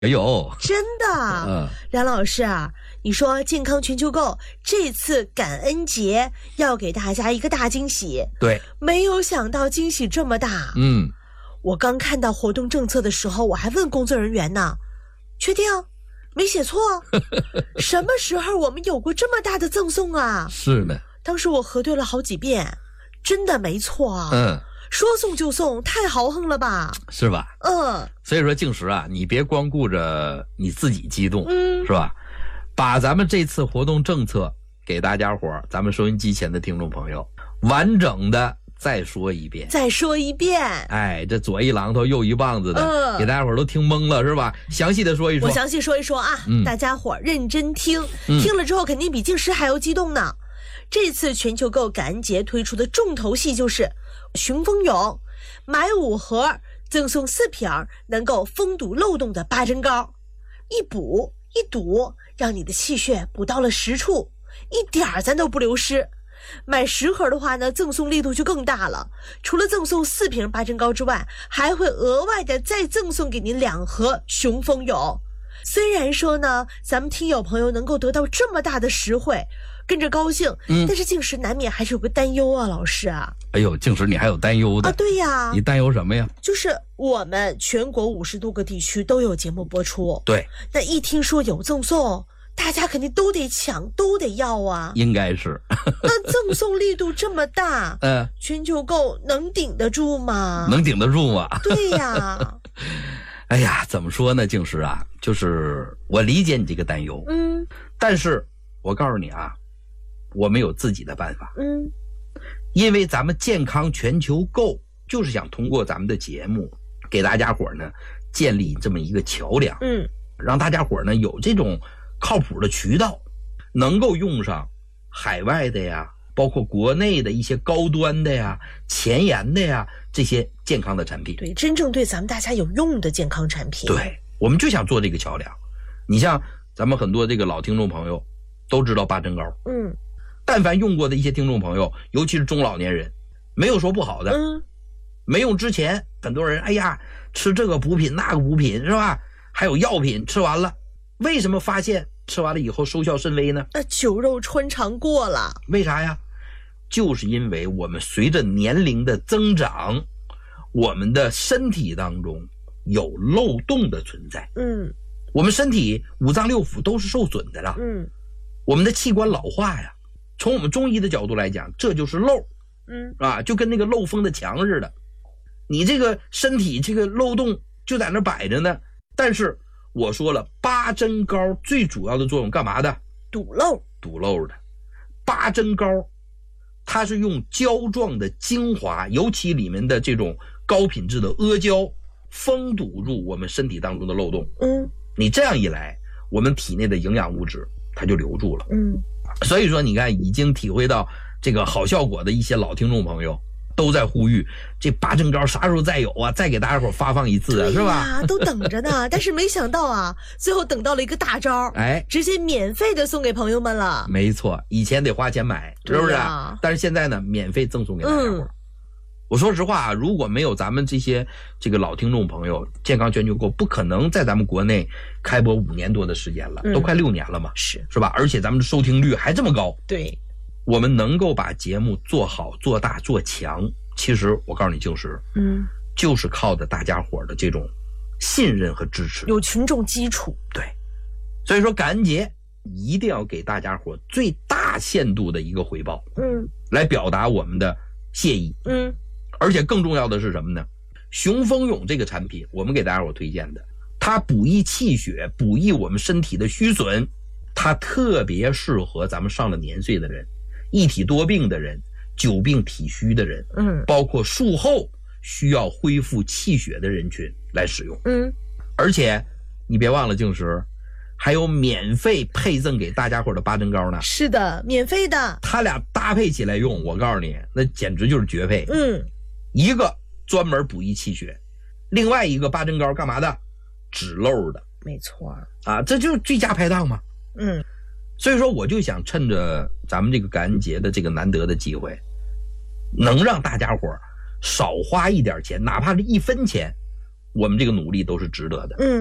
有真的。冉老师啊，你说健康全球购这次感恩节要给大家一个大惊喜， 对， 没有想到惊喜这么大。我刚看到活动政策的时候，我还问工作人员呢，确定没写错？什么时候我们有过这么大的赠送啊？ 是的， 当时我核对了好几遍，真的没错啊。说送就送，太豪横了吧？ 是吧？所以说静时啊，你别光顾着你自己激动，是吧？把咱们这次活动政策给大家伙儿，咱们收音机前的听众朋友完整的再说一遍。哎，这左一榔头右一棒子的，给大家伙儿都听懵了是吧？详细的说一说。 我详细说一说啊，大家伙儿认真听，听了之后肯定比静时还要激动呢。这次全球购感恩节推出的重头戏就是雄风勇，买5盒赠送4瓶能够封堵漏洞的八珍膏，一补一堵，让你的气血补到了实处，一点儿咱都不流失。买10盒的话呢，赠送力度就更大了，除了赠送4瓶八珍膏之外，还会额外的再赠送给您2盒雄风勇。虽然说呢，咱们听友朋友能够得到这么大的实惠，跟着高兴，但是静时难免还是有个担忧啊，老师啊。 哎呦，静时你还有担忧的啊？对呀。 你担忧什么呀？ 就是我们全国50多个地区都有节目播出， 对， 那一听说有赠送，大家肯定都得抢，都得要啊。 应该是。 那赠送力度这么大，全球购能顶得住吗？ 能顶得住吗？ 对呀。 哎呀，怎么说呢，静时啊，就是我理解你这个担忧，但是我告诉你啊，我们有自己的办法，因为咱们健康全球购就是想通过咱们的节目给大家伙呢建立这么一个桥梁，让大家伙呢有这种靠谱的渠道，能够用上海外的呀，包括国内的一些高端的呀、前沿的呀这些健康的产品。 对，真正对咱们大家有用的健康产品。 对，我们就想做这个桥梁。你像咱们很多这个老听众朋友都知道八珍膏，但凡用过的一些听众朋友，尤其是中老年人，没有说不好的，没用之前很多人哎呀吃这个补品那个补品是吧，还有药品吃完了，为什么发现吃完了以后收效甚微呢？ 酒肉穿肠过了。 为啥呀？就是因为我们随着年龄的增长，我们的身体当中有漏洞的存在，我们身体5脏6腑都是受损的了，我们的器官老化呀，从我们中医的角度来讲，这就是漏，就跟那个漏风的墙似的，你这个身体这个漏洞就在那摆着呢。但是我说了，八珍膏最主要的作用干嘛的？ 堵漏的。八珍膏它是用胶状的精华，尤其里面的这种高品质的阿胶，封堵住我们身体当中的漏洞。你这样一来，我们体内的营养物质它就留住了。所以说你看，已经体会到这个好效果的一些老听众朋友都在呼吁，这八珍膏啥时候再有啊？再给大家伙发放一次啊，是吧？ 都等着呢。但是没想到啊，最后等到了一个大招，直接免费的送给朋友们了。 没错，以前得花钱买，是不是？但是现在呢，免费赠送给大家伙。我说实话，如果没有咱们这个老听众朋友，健康全球购不可能在咱们国内开播5年多的时间了，都快6年了嘛，是吧？而且咱们的收听率还这么高， 对， 我们能够把节目做好、做大、做强，其实我告诉你，就是靠着大家伙的这种信任和支持， 有群众基础。 对，所以说感恩节一定要给大家伙最大限度的一个回报，来表达我们的谢意，而且更重要的是什么呢？雄风勇这个产品，我们给大家伙推荐的，它补益气血，补益我们身体的虚损，它特别适合咱们上了年岁的人、一体多病的人、久病体虚的人，包括术后需要恢复气血的人群来使用。而且你别忘了，静时还有免费配赠给大家伙的八珍膏呢。 是的，免费的。 他俩搭配起来用，我告诉你，那简直就是绝配。一个专门补益气血，另外一个八珍膏干嘛的？止漏的。 没错啊，这就是最佳拍档嘛。所以说我就想趁着咱们这个感恩节的这个难得的机会，能让大家伙少花一点钱，哪怕是1分钱，我们这个努力都是值得的。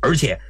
而且